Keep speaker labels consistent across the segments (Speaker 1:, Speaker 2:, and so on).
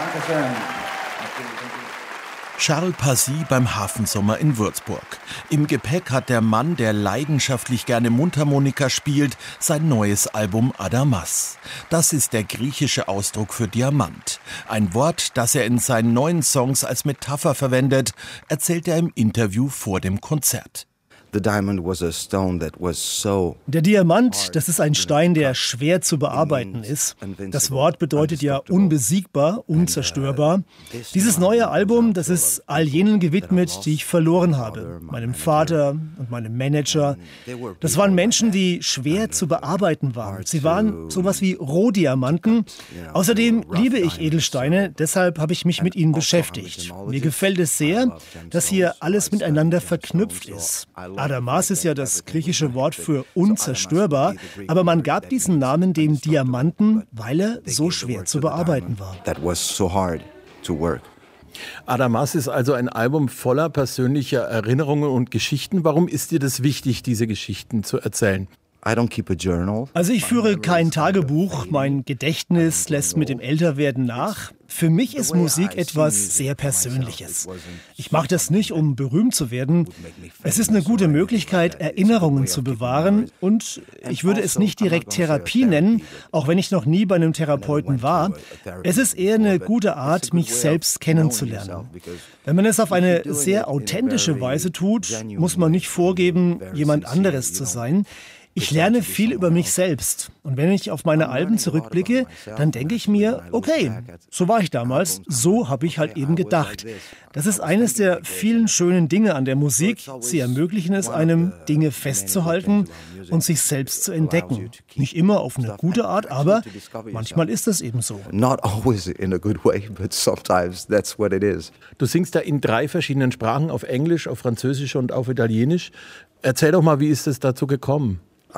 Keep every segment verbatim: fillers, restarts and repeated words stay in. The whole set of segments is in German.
Speaker 1: Charles Passy beim Hafensommer in Würzburg. Im Gepäck hat der Mann, der leidenschaftlich gerne Mundharmonika spielt, sein neues Album Adamas. Das ist der griechische Ausdruck für Diamant. Ein Wort, das er in seinen neuen Songs als Metapher verwendet, erzählt er im Interview vor dem Konzert.
Speaker 2: Der
Speaker 3: Diamant, das ist ein Stein, der schwer zu bearbeiten ist. Das Wort bedeutet ja unbesiegbar, unzerstörbar. Dieses neue Album, das ist all jenen gewidmet, die ich verloren habe. Meinem Vater und meinem Manager. Das waren Menschen, die schwer zu bearbeiten waren. Sie waren sowas wie Rohdiamanten. Außerdem liebe ich Edelsteine, deshalb habe ich mich mit ihnen beschäftigt. Mir gefällt es sehr, dass hier alles miteinander verknüpft ist. Adamas ist ja das griechische Wort für unzerstörbar, aber man gab diesen Namen dem Diamanten, weil er so schwer zu bearbeiten war.
Speaker 1: Adamas ist also ein Album voller persönlicher Erinnerungen und Geschichten. Warum ist dir das wichtig, diese Geschichten zu erzählen?
Speaker 3: Also ich führe kein Tagebuch, mein Gedächtnis lässt mit dem Älterwerden nach. Für mich ist Musik etwas sehr Persönliches. Ich mache das nicht, um berühmt zu werden. Es ist eine gute Möglichkeit, Erinnerungen zu bewahren und ich würde es nicht direkt Therapie nennen, auch wenn ich noch nie bei einem Therapeuten war. Es ist eher eine gute Art, mich selbst kennenzulernen. Wenn man es auf eine sehr authentische Weise tut, muss man nicht vorgeben, jemand anderes zu sein. Ich lerne viel über mich selbst. Und wenn ich auf meine Alben zurückblicke, dann denke ich mir, okay, so war ich damals, so habe ich halt eben gedacht. Das ist eines der vielen schönen Dinge an der Musik. Sie ermöglichen es einem, Dinge festzuhalten und sich selbst zu entdecken. Nicht immer auf eine gute Art, aber manchmal ist das eben so.
Speaker 1: Du singst da in drei verschiedenen Sprachen, auf Englisch, auf Französisch und auf Italienisch. Erzähl doch mal, wie ist es dazu gekommen?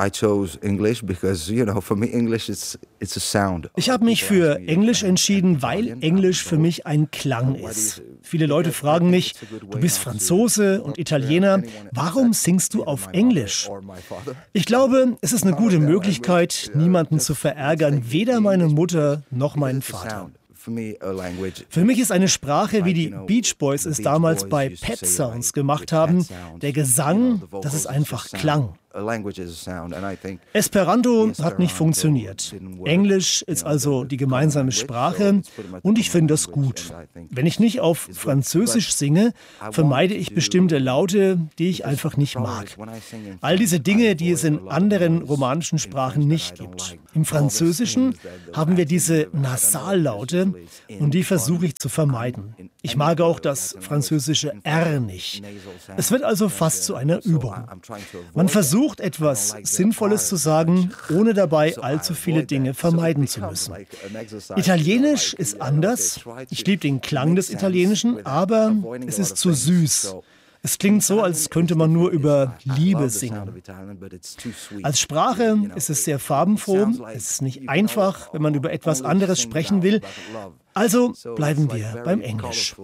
Speaker 3: Ich habe mich für Englisch entschieden, weil Englisch für mich ein Klang ist. Viele Leute fragen mich, du bist Franzose und Italiener, warum singst du auf Englisch? Ich glaube, es ist eine gute Möglichkeit, niemanden zu verärgern, weder meine Mutter noch meinen Vater. Für mich ist eine Sprache, wie die Beach Boys es damals bei Pet Sounds gemacht haben, der Gesang, das ist einfach Klang. Esperanto hat nicht funktioniert. Englisch ist also die gemeinsame Sprache und ich finde das gut. Wenn ich nicht auf Französisch singe, vermeide ich bestimmte Laute, die ich einfach nicht mag. All diese Dinge, die es in anderen romanischen Sprachen nicht gibt. Im Französischen haben wir diese Nasallaute und die versuche ich zu vermeiden. Ich mag auch das französische R nicht. Es wird also fast zu einer Übung. Man versucht, etwas Sinnvolles zu sagen, ohne dabei allzu viele Dinge vermeiden zu müssen. Italienisch ist anders. Ich liebe den Klang des Italienischen, aber es ist zu süß. Es klingt so, als könnte man nur über Liebe singen. Als Sprache ist es sehr farbenfroh. Es ist nicht einfach, wenn man über etwas anderes sprechen will. Also bleiben wir beim Englisch.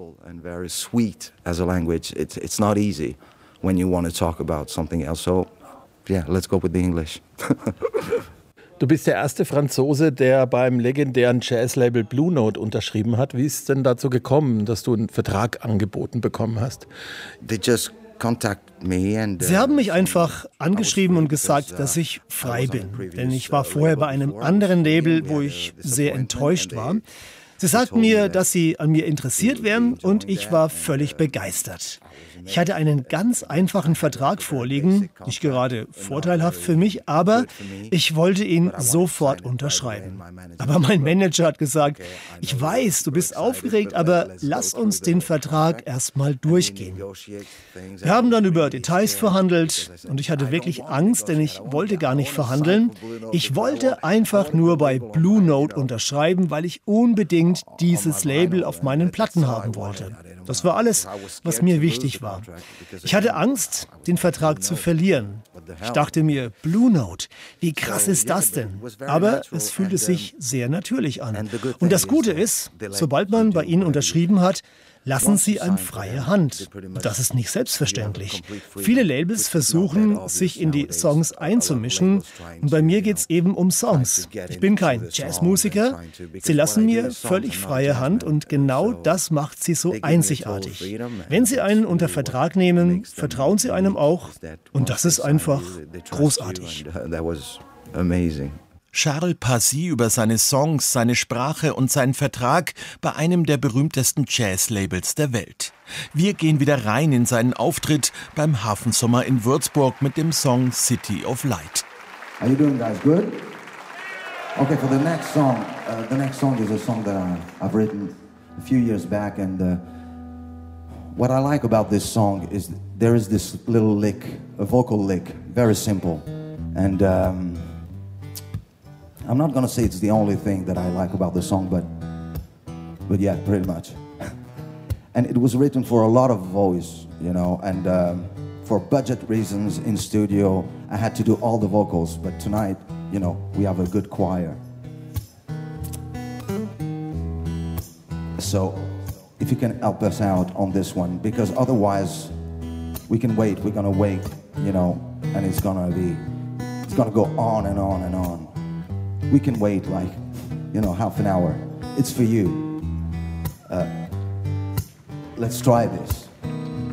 Speaker 2: When you want to talk about something else, so yeah, let's go with the English.
Speaker 1: Du bist der erste Franzose, der beim legendären Jazzlabel Blue Note unterschrieben hat. Wie ist es denn dazu gekommen, dass du einen Vertrag angeboten bekommen hast?
Speaker 2: They just
Speaker 3: Sie haben mich einfach angeschrieben und gesagt, dass ich frei bin. Denn ich war vorher bei einem anderen Label, wo ich sehr enttäuscht war. Sie sagten mir, dass sie an mir interessiert wären und ich war völlig begeistert. Ich hatte einen ganz einfachen Vertrag vorliegen, nicht gerade vorteilhaft für mich, aber ich wollte ihn sofort unterschreiben. Aber mein Manager hat gesagt, ich weiß, du bist aufgeregt, aber lass uns den Vertrag erstmal durchgehen. Wir haben dann über Details verhandelt und ich hatte wirklich Angst, denn ich wollte gar nicht verhandeln. Ich wollte einfach nur bei Blue Note unterschreiben, weil ich unbedingt dieses Label auf meinen Platten haben wollte. Das war alles, was mir wichtig war. Ich hatte Angst, den Vertrag zu verlieren. Ich dachte mir, Blue Note, wie krass ist das denn? Aber es fühlte sich sehr natürlich an. Und das Gute ist, sobald man bei ihnen unterschrieben hat, lassen sie einem freie Hand. Das ist nicht selbstverständlich. Viele Labels versuchen, sich in die Songs einzumischen. Und bei mir geht es eben um Songs. Ich bin kein Jazzmusiker. Sie lassen mir völlig freie Hand und genau das macht sie so einzigartig. Wenn sie einen unter Vertrag nehmen, vertrauen sie einem auch. Und das ist einfach großartig.
Speaker 1: Charles Passy über seine Songs, seine Sprache und seinen Vertrag bei einem der berühmtesten Jazz-Labels der Welt. Wir gehen wieder rein in seinen Auftritt beim Hafensommer in Würzburg mit dem Song City of Light.
Speaker 4: Are you doing, guys? Good? Okay, for the next song, uh, the next song is a song that I, I've written a few years back, and uh, what I like about this song is there is this little lick, a vocal lick, very simple, and um, I'm not gonna say it's the only thing that I like about the song, but but yeah, pretty much. And it was written for a lot of voice, you know, and um, for budget reasons in studio, I had to do all the vocals. But tonight, you know, we have a good choir. So if you can help us out on this one, because otherwise we can wait, we're gonna wait, you know, and it's gonna be, it's gonna go on and on and on. We can wait like, you know, half an hour. It's for you. Uh, let's try this.